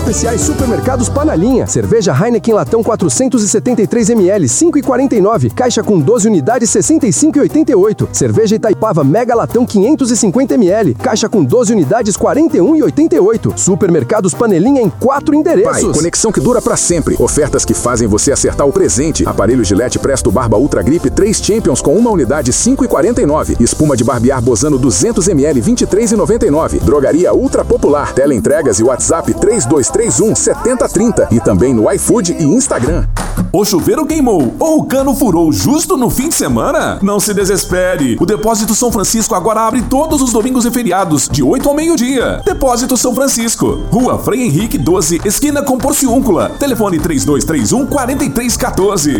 especiais Supermercados Panelinha. Cerveja Heineken latão 473 ml, 5,49. Caixa com 12 unidades, 65,88. Cerveja Itaipava Mega latão 550 ml. Caixa com 12 unidades, 41,88. Supermercados Panelinha em 4 endereços. Pai, conexão que dura pra sempre. Ofertas que fazem você acertar o presente. Aparelho Gillette Presto Barba Ultra Grip 3 Champions com uma unidade, 5,49. Espuma de barbear Bozano 200 ml, 23,99. Drogaria Ultra Popular. Teleentregas e WhatsApp 3231 7030. E também no iFood e Instagram. O chuveiro queimou ou o cano furou justo no fim de semana? Não se desespere. O Depósito São Francisco agora abre todos os domingos e feriados, de 8 ao meio-dia. Depósito São Francisco. Rua Frei Henrique 12, esquina com Porciúncula. Telefone 3231 4314.